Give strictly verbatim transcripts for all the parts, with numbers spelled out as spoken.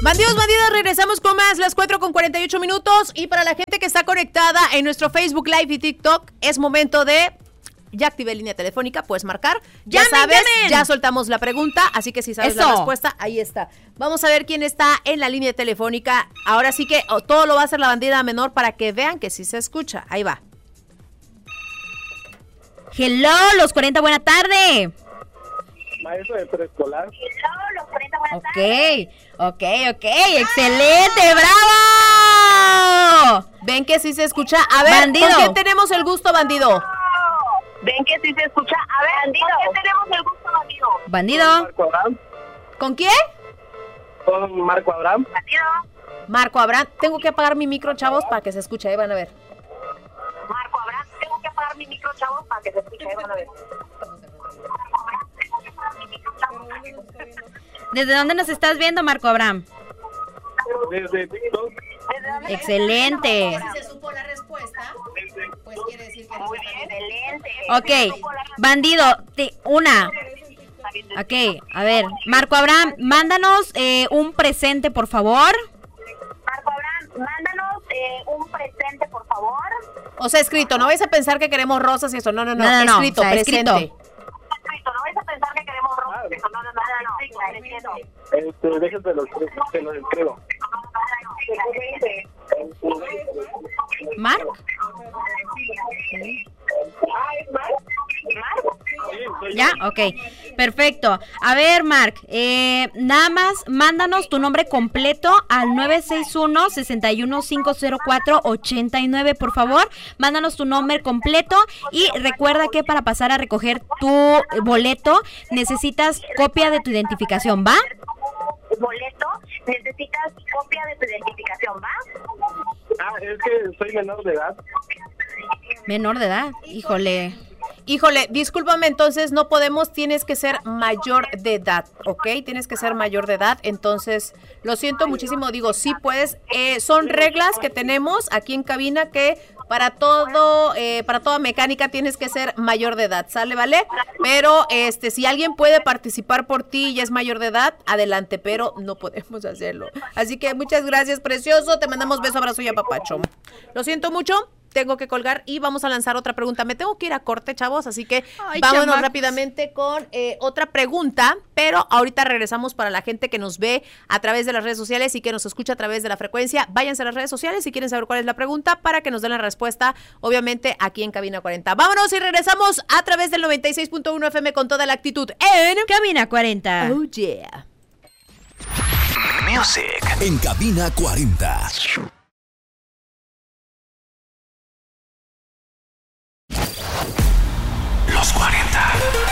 Bandidos, bandidas, regresamos con más, las cuatro con cuarenta y ocho minutos. Y para la gente que está conectada en nuestro Facebook Live y TikTok, es momento de... Ya activé línea telefónica, puedes marcar. Ya ¡Llamen, sabes, llamen! ya soltamos la pregunta, así que si sabes Eso. la respuesta, ahí está. Vamos a ver quién está en la línea telefónica. Ahora sí que oh, todo lo va a hacer la bandida menor para que vean que sí se escucha. Ahí va. Hello, los cuarenta, buena tarde. Maestro de preescolar. Ok, ok, ok, excelente, bravo. Ven que sí se escucha. A ver, Bandido. ¿con quién tenemos el gusto, bandido? Ven que sí se escucha. A ver, bandido. ¿Con qué tenemos el gusto, bandido? Bandido. Marco Abraham. ¿Con quién? Con Marco Abraham. Bandido. Marco Abraham. Tengo que apagar mi micro, chavos, para que se escuche. Ahí van a ver. Marco Abraham. Tengo que apagar mi micro, chavos, para que se escuche. Ahí van a ver. ¿Desde dónde nos estás viendo, Marco Abraham? Desde TikTok. Excelente. Si se supo la respuesta, pues quiere decir que... Muy bien, excelente. Ok, bandido, te- una. Ok, a ver, Marco Abraham, mándanos eh, un presente, por favor. Marco Abraham, mándanos eh, un presente, por favor. O sea, escrito, no vais a pensar que queremos rosas y eso. No, no, no, No, no, no, escrito, o sea, presente. escrito. Escrito, no vais a pensar que queremos rosas. No, no, no, no, no, escrito. Este, déjenme los, que los escribo. ¿Marc? ¿Ya? Ok, perfecto. A ver, Marc, eh, nada más mándanos tu nombre completo al nueve seis uno, seis uno cinco cero cuatro, ocho nueve, por favor. Mándanos tu nombre completo y recuerda que para pasar a recoger tu boleto necesitas copia de tu identificación, ¿va? Boleto, necesitas copia de tu identificación, ¿va? Ah, es que soy menor de edad. Menor de edad, híjole. Híjole, discúlpame, entonces no podemos, tienes que ser mayor de edad, ¿ok? Tienes que ser mayor de edad, entonces lo siento muchísimo, digo, sí puedes, eh, son reglas que tenemos aquí en cabina que para todo, eh, para toda mecánica tienes que ser mayor de edad, ¿sale, vale? Pero este, si alguien puede participar por ti y es mayor de edad, adelante, pero no podemos hacerlo. Así que muchas gracias, precioso, te mandamos beso, abrazo y apapacho. Lo siento mucho. Tengo que colgar y vamos a lanzar otra pregunta. Me tengo que ir a corte, chavos, así que Ay, vámonos chamacos. rápidamente con eh, otra pregunta, pero ahorita regresamos para la gente que nos ve a través de las redes sociales y que nos escucha a través de la frecuencia. Váyanse a las redes sociales si quieren saber cuál es la pregunta para que nos den la respuesta, obviamente, aquí en Cabina cuarenta. Vámonos y regresamos a través del noventa y seis punto uno F M con toda la actitud en... Cabina cuarenta. Oh, yeah. Music en Cabina cuarenta. Los cuarenta.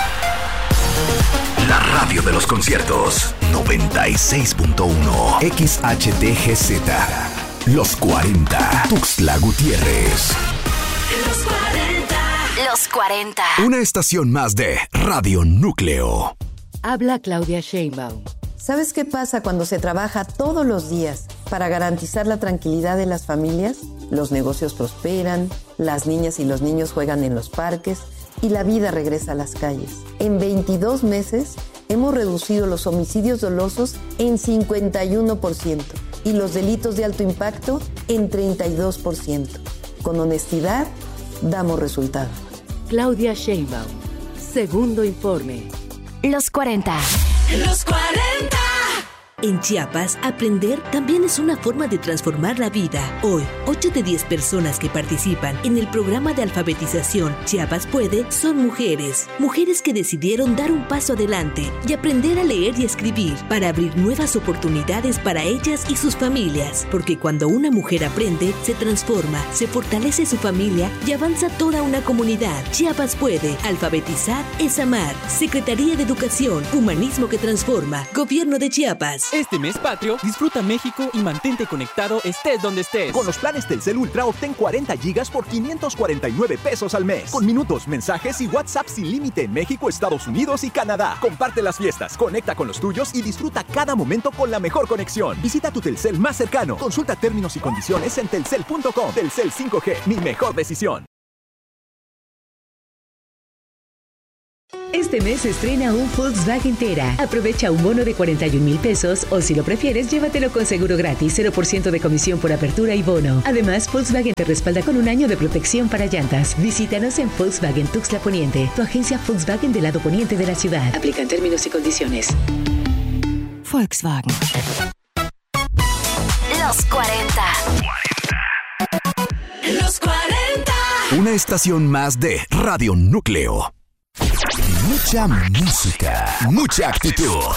La radio de los conciertos. noventa y seis punto uno. X H T G Z. Los cuarenta. Tuxtla Gutiérrez. Los cuarenta. Los cuarenta. Una estación más de Radio Núcleo. Habla Claudia Sheinbaum. ¿Sabes qué pasa cuando se trabaja todos los días para garantizar la tranquilidad de las familias? Los negocios prosperan, las niñas y los niños juegan en los parques y la vida regresa a las calles. En veintidós meses hemos reducido los homicidios dolosos en cincuenta y uno por ciento y los delitos de alto impacto en treinta y dos por ciento. Con honestidad, damos resultados. Claudia Sheinbaum. Segundo informe. Los cuarenta. Los cuarenta. En Chiapas, aprender también es una forma de transformar la vida. Hoy, ocho de diez personas que participan en el programa de alfabetización Chiapas Puede son mujeres. Mujeres que decidieron dar un paso adelante y aprender a leer y escribir para abrir nuevas oportunidades para ellas y sus familias. Porque cuando una mujer aprende, se transforma, se fortalece su familia y avanza toda una comunidad. Chiapas Puede. Alfabetizar es amar. Secretaría de Educación, Humanismo que Transforma. Gobierno de Chiapas. Este mes patrio, disfruta México y mantente conectado estés donde estés. Con los planes Telcel Ultra obtén cuarenta gigas por quinientos cuarenta y nueve pesos al mes. Con minutos, mensajes y WhatsApp sin límite en México, Estados Unidos y Canadá. Comparte las fiestas, conecta con los tuyos y disfruta cada momento con la mejor conexión. Visita tu Telcel más cercano. Consulta términos y condiciones en telcel punto com. Telcel cinco G, mi mejor decisión. Este mes se estrena un Volkswagen Tera. Aprovecha un bono de cuarenta y un mil pesos o si lo prefieres, llévatelo con seguro gratis, cero por ciento de comisión por apertura y bono. Además, Volkswagen te respalda con un año de protección para llantas. Visítanos en Volkswagen Tuxtla Poniente, tu agencia Volkswagen del lado poniente de la ciudad. Aplican términos y condiciones. Volkswagen. Los cuarenta. Los cuarenta. Una estación más de Radio Núcleo. Mucha música, mucha actitud.